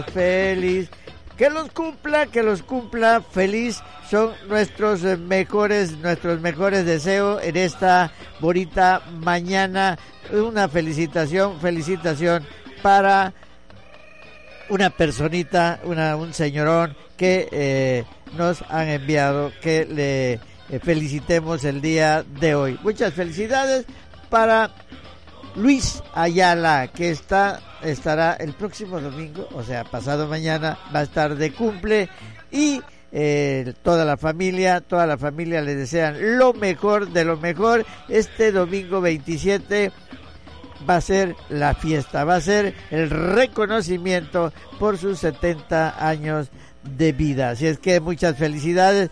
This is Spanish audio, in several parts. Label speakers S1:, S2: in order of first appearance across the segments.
S1: Feliz. Que los cumpla feliz. Son nuestros mejores deseos en esta bonita mañana. Una felicitación para una personita, un señorón que nos han enviado que le felicitemos el día de hoy. Muchas felicidades para Luis Ayala, que estará el próximo domingo, o sea, pasado mañana, va a estar de cumple y toda la familia le desean lo mejor de lo mejor. Este domingo 27 va a ser la fiesta, va a ser el reconocimiento por sus 70 años de vida. Así es que muchas felicidades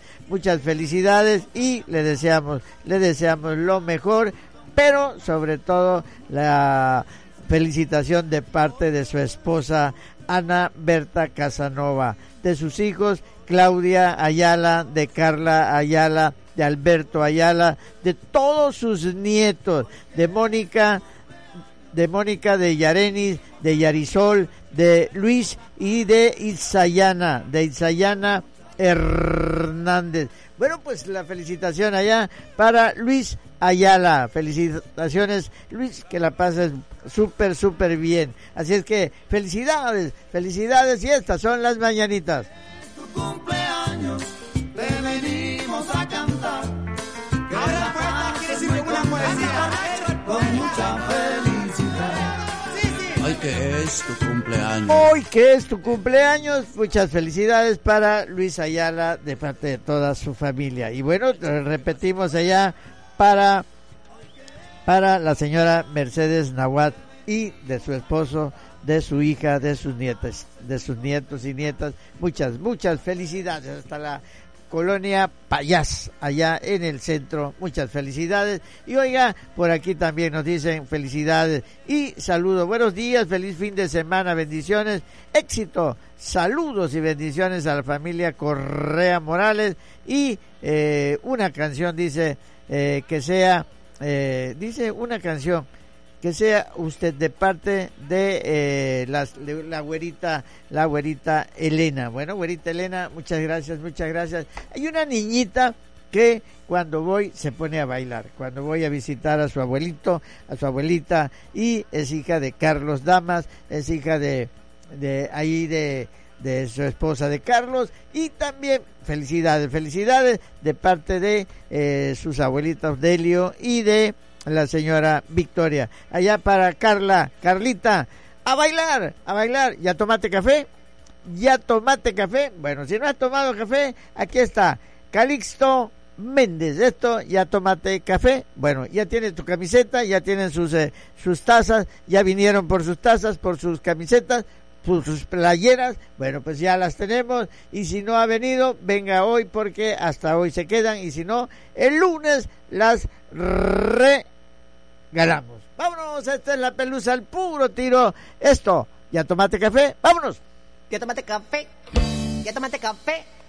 S1: y le deseamos lo mejor, pero sobre todo la felicitación de parte de su esposa Ana Berta Casanova, de sus hijos Claudia Ayala, de Carla Ayala, de Alberto Ayala, de todos sus nietos, de Mónica, de Yarenis, de Yarisol, de Luis y de Itzayana Hernández. Bueno, pues la felicitación allá para Luis Ayala. Felicitaciones, Luis, que la pases súper bien. Así es que felicidades y estas son las mañanitas.
S2: Tu cumpleaños te venimos a cantar.
S3: Ahora poeta quiere decir una poesía
S2: con mucha felicidad.
S3: Hoy que es tu cumpleaños.
S1: Hoy que es tu cumpleaños, muchas felicidades para Luis Ayala de parte de toda su familia. Y bueno, repetimos allá para la señora Mercedes Nahuat y de su esposo, de su hija, de sus nietos y nietas. Muchas felicidades hasta la Colonia Payás, allá en el centro. Muchas felicidades. Y oiga, por aquí también nos dicen felicidades y saludos. Buenos días, feliz fin de semana, bendiciones, éxito, saludos y bendiciones a la familia Correa Morales. Y una canción dice que sea, una canción que sea usted de parte de la güerita Elena. Bueno, güerita Elena, muchas gracias. Hay una niñita que cuando voy se pone a bailar, cuando voy a visitar a su abuelito, a su abuelita, y es hija de Carlos Damas, es hija de su esposa de Carlos, y también felicidades de parte de sus abuelitos Delio y de la señora Victoria. Allá para Carlita, a bailar. ¿Ya tomaste café? Bueno, si no has tomado café, aquí está Calixto Méndez. Esto, ya tomate café. Bueno, ya tienes tu camiseta, ya tienen sus tazas, ya vinieron por sus tazas, por sus camisetas, por sus playeras. Bueno, pues ya las tenemos, y si no ha venido, venga hoy, porque hasta hoy se quedan, y si no, el lunes las regalamos. Vámonos, esta es la pelusa al puro tiro. Esto, ¿ya tomaste café? Vámonos.
S4: ¿Ya tomaste café?